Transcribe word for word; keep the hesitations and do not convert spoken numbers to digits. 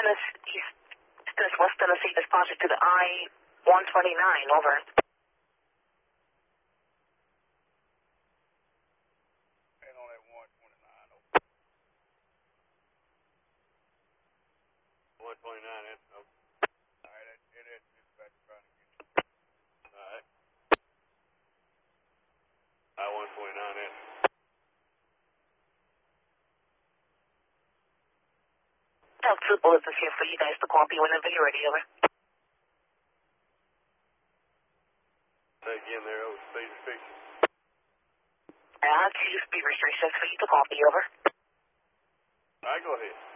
Dennis, East, Dennis, West Tennessee, dispatcher to the I one twenty-nine, over. And on that one twenty-nine, over. one twenty-nine, that's over. All right, that, it is dispatch trying to get you. All right. I one twenty-nine, that's Tell two bullets is here for you guys to copy whenever you're ready, over. say again there, over speed restriction. Uh, two speed restrictions for you to copy, over. All right, go ahead.